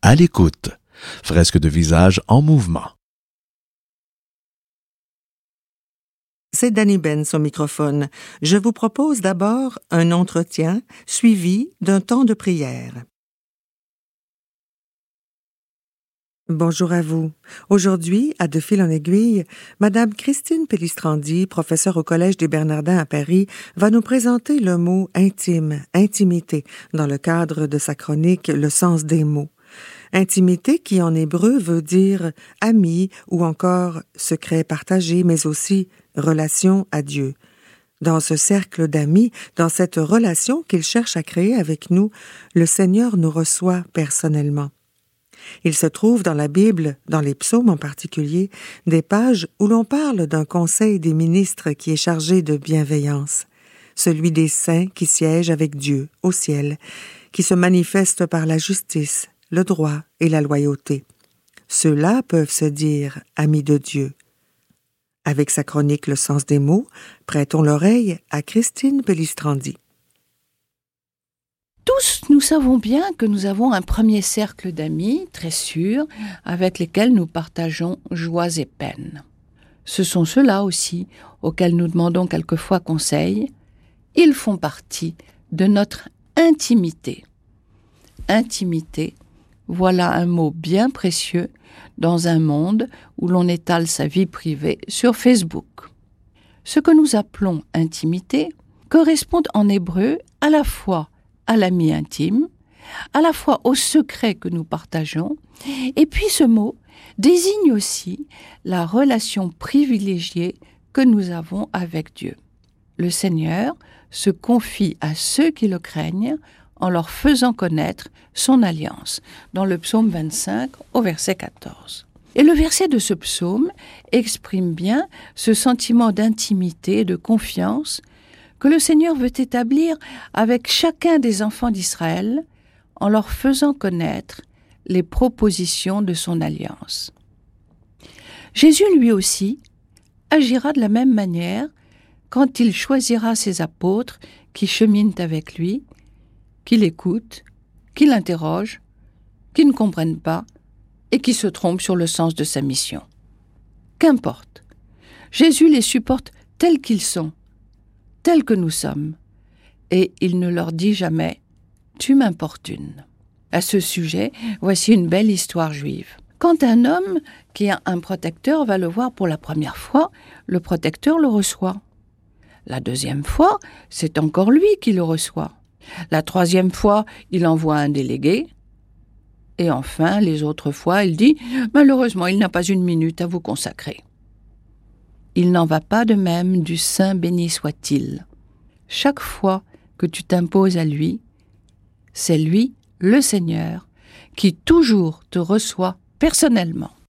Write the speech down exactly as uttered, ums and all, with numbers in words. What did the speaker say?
à l'écoute. Fresque de visage en mouvement. C'est Danny Benz au microphone. Je vous propose d'abord un entretien suivi d'un temps de prière. Bonjour à vous. Aujourd'hui, à De fil en aiguille, Madame Christine Pellistrandi, professeure au Collège des Bernardins à Paris, va nous présenter le mot intime, intimité, dans le cadre de sa chronique Le sens des mots. Intimité qui en hébreu veut dire ami ou encore secret partagé, mais aussi relation à Dieu. Dans ce cercle d'amis, dans cette relation qu'il cherche à créer avec nous, le Seigneur nous reçoit personnellement. Il se trouve dans la Bible, dans les psaumes en particulier, des pages où l'on parle d'un conseil des ministres qui est chargé de bienveillance, celui des saints qui siègent avec Dieu au ciel, qui se manifestent par la justice, le droit et la loyauté. Ceux-là peuvent se dire amis de Dieu. Avec sa chronique Le sens des mots, prêtons l'oreille à Christine Pellistrandi. Tous, nous savons bien que nous avons un premier cercle d'amis, très sûr, avec lesquels nous partageons joies et peines. Ce sont ceux-là aussi auxquels nous demandons quelquefois conseil. Ils font partie de notre intimité. Intimité, voilà un mot bien précieux dans un monde où l'on étale sa vie privée sur Facebook. Ce que nous appelons intimité correspond en hébreu à la fois à l'ami intime, à la fois au secret que nous partageons, et puis ce mot désigne aussi la relation privilégiée que nous avons avec Dieu. Le Seigneur se confie à ceux qui le craignent en leur faisant connaître son alliance, dans le psaume vingt-cinq au verset quatorze. Et le verset de ce psaume exprime bien ce sentiment d'intimité et de confiance que le Seigneur veut établir avec chacun des enfants d'Israël en leur faisant connaître les propositions de son alliance. Jésus, lui aussi, agira de la même manière quand il choisira ses apôtres qui cheminent avec lui, qui l'écoutent, qui l'interrogent, qui ne comprennent pas et qui se trompent sur le sens de sa mission. Qu'importe, Jésus les supporte tels qu'ils sont, tels que nous sommes, et il ne leur dit jamais « tu m'importunes ». À ce sujet, voici une belle histoire juive. Quand un homme qui a un protecteur va le voir pour la première fois, le protecteur le reçoit. La deuxième fois, c'est encore lui qui le reçoit. La troisième fois, il envoie un délégué. Et enfin, les autres fois, il dit « malheureusement, il n'a pas une minute à vous consacrer ». Il n'en va pas de même du Saint béni soit-il. Chaque fois que tu t'imposes à lui, c'est lui, le Seigneur, qui toujours te reçoit personnellement.